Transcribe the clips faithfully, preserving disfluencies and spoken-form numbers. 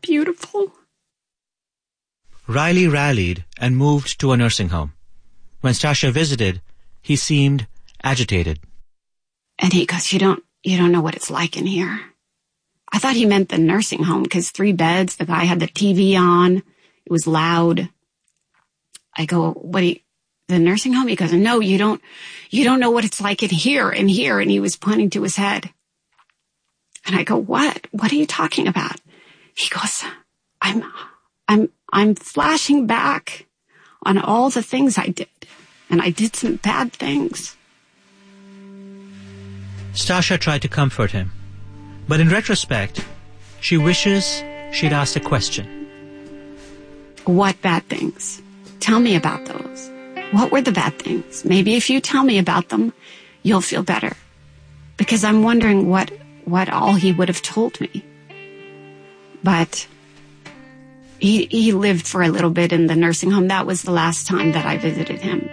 beautiful? Riley rallied and moved to a nursing home. When Stasha visited, he seemed agitated. And he goes, you don't, you don't know what it's like in here. I thought he meant the nursing home because three beds, the guy had the T V on. It was loud. I go, what do you, the nursing home? He goes, no, you don't, you don't know what it's like in here and here. And he was pointing to his head. And I go, what? What are you talking about? He goes, I'm, I'm, I'm flashing back on all the things I did. And I did some bad things. Stasha tried to comfort him. But in retrospect, she wishes she'd asked a question. What bad things? Tell me about those. What were the bad things? Maybe if you tell me about them, you'll feel better. Because I'm wondering what, what all he would have told me. But he, he lived for a little bit in the nursing home. That was the last time that I visited him.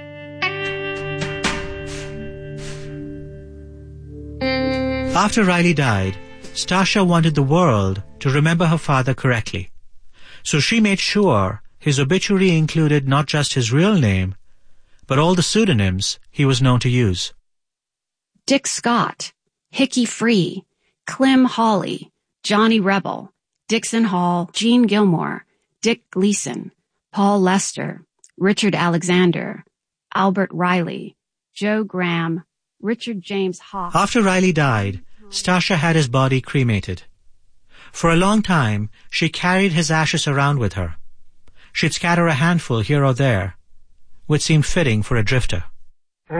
After Riley died, Stasha wanted the world to remember her father correctly. So she made sure his obituary included not just his real name, but all the pseudonyms he was known to use. Dick Scott, Hickey Free, Clem Hawley, Johnny Rebel, Dixon Hall, Gene Gilmore, Dick Gleason, Paul Lester, Richard Alexander, Albert Riley, Joe Graham, Richard James Hawk. After Riley died, Stasha had his body cremated. For a long time, she carried his ashes around with her. She'd scatter a handful here or there, which seemed fitting for a drifter.